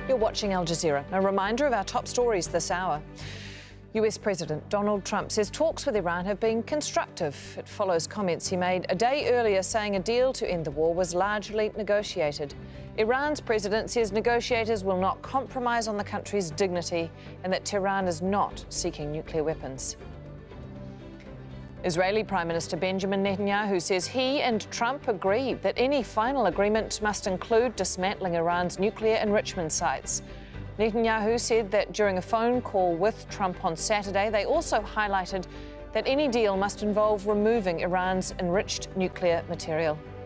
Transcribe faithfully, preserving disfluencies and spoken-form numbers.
You're watching Al Jazeera. A reminder of our top stories this hour. U S President Donald Trump says talks with Iran have been constructive. It follows comments he made a day earlier saying a deal to end the war was largely negotiated. Iran's president says negotiators will not compromise on the country's dignity and that Tehran is not seeking nuclear weapons. Israeli Prime Minister Benjamin Netanyahu says he and Trump agree that any final agreement must include dismantling Iran's nuclear enrichment sites. Netanyahu said that during a phone call with Trump on Saturday, they also highlighted that any deal must involve removing Iran's enriched nuclear material.